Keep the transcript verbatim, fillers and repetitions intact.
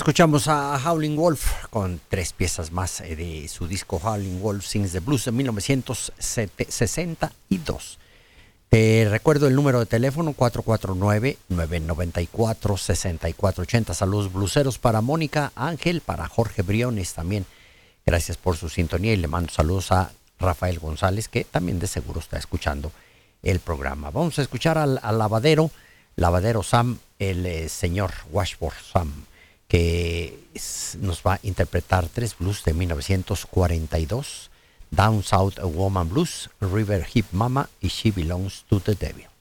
Escuchamos a Howlin' Wolf con tres piezas más de su disco Howlin' Wolf Sings the Blues de mil novecientos sesenta y dos. Te recuerdo el número de teléfono cuatro cuatro nueve, nueve nueve cuatro, seis cuatro ocho cero. Saludos bluseros para Mónica Ángel, para Jorge Briones también. Gracias por su sintonía y le mando saludos a Rafael González, que también de seguro está escuchando el programa. Vamos a escuchar al, al lavadero, lavadero Sam, el eh, señor Washboard Sam, que es, nos va a interpretar tres blues de mil novecientos cuarenta y dos, Down South Woman Blues, River Hip Mama y She Belongs to the Devil.